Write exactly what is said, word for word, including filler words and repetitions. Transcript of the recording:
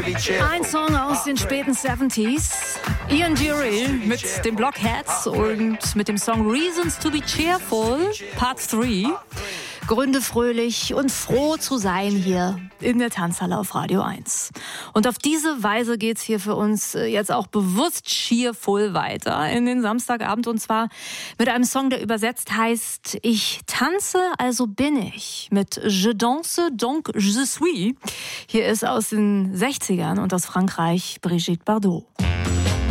Ein Song aus den späten siebziger. Ian Dury mit den Blockheads und mit dem Song Reasons to be Cheerful, Part drei. Gründe, fröhlich und froh zu sein hier in der Tanzhalle auf Radio eins. Und auf diese Weise geht's hier für uns jetzt auch bewusst cheerful weiter in den Samstagabend. Und zwar mit einem Song, der übersetzt heißt Ich tanze, also bin ich. Mit Je danse, donc je suis. Hier ist aus den sechzigern und aus Frankreich Brigitte Bardot.